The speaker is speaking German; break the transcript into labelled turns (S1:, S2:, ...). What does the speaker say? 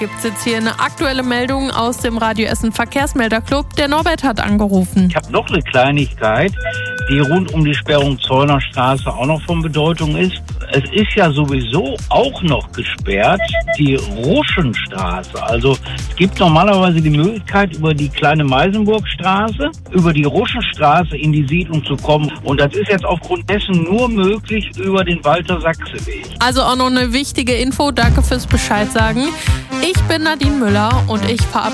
S1: Gibt es jetzt hier eine aktuelle Meldung aus dem Radio Essen Verkehrsmelderclub? Der Norbert hat angerufen.
S2: Ich habe noch eine Kleinigkeit, die rund um die Sperrung Zeunerstraße auch noch von Bedeutung ist. Es ist ja sowieso auch noch gesperrt, die Ruschenstraße. Also es gibt normalerweise die Möglichkeit, über die kleine Meisenburgstraße, über die Ruschenstraße in die Siedlung zu kommen. Und das ist jetzt aufgrund dessen nur möglich über den Walter-Sachse-Weg.
S1: Also auch noch eine wichtige Info, danke fürs Bescheid sagen. Ich bin Nadine Müller und ich verabschiede